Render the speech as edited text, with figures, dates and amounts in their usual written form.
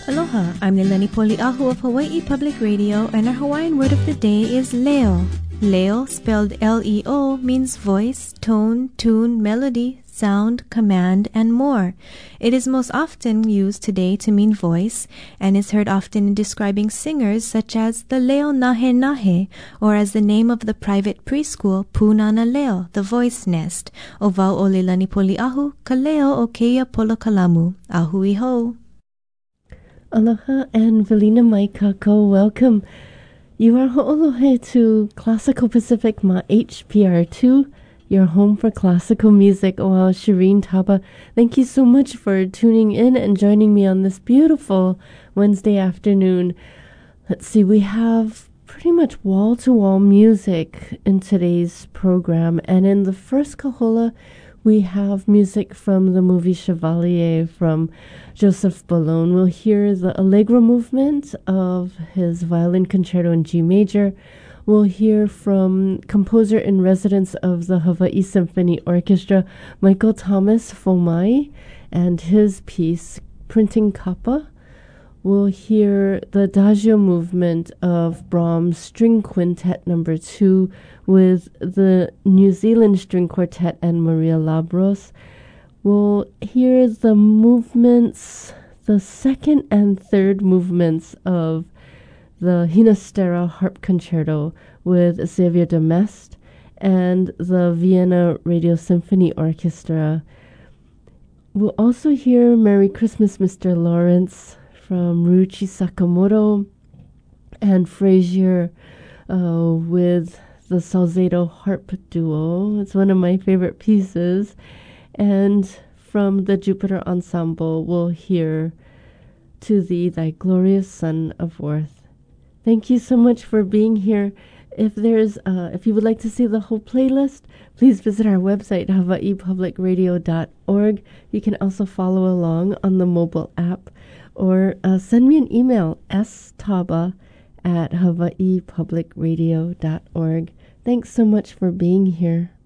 Aloha, I'm Nilani Poli'ahu of Hawaii Public Radio, and our Hawaiian word of the day is leo. Leo, spelled L-E-O, means voice, tone, tune, melody, sound, command, and more. It is most often used today to mean voice, and is heard often in describing singers such as the Leo Nahe Nahe, or as the name of the private preschool, Punana Leo, the voice nest. O wau o Leilani Poli'ahu, ka leo o keia polokalamu. Ahui ho. Aloha and Velina Maikako, welcome. You are ho'olohe to Classical Pacific Ma HPR2, your home for classical music. Wow, Shireen Taba, thank you so much for tuning in and joining me on this beautiful Wednesday afternoon. Let's see, we have pretty much wall-to-wall music in today's program. And in the first kahola, we have music from the movie Chevalier from Joseph Boulogne. We'll hear the Allegro movement of his violin concerto in G major. We'll hear from composer in residence of the Hawaii Symphony Orchestra, Michael Thomas Fomai, and his piece, Printing Kappa. We'll hear the Adagio movement of Brahms' String Quintet No. 2 with the New Zealand String Quartet and Maria Labros. We'll hear the movements, the second and third movements of the Ginastera Harp Concerto with Xavier de Mest and the Vienna Radio Symphony Orchestra. We'll also hear Merry Christmas, Mr. Lawrence from Ryuichi Sakamoto and Frazier with the Salzedo Harp Duo. It's one of my favorite pieces. And from the Jupiter Ensemble, we'll hear To Thee, Thy Glorious Son of Worth. Thank you so much for being here. If you would like to see the whole playlist, please visit our website, hawaiipublicradio.org. You can also follow along on the mobile app, or send me an email, staba@hawaiipublicradio.org. Thanks so much for being here.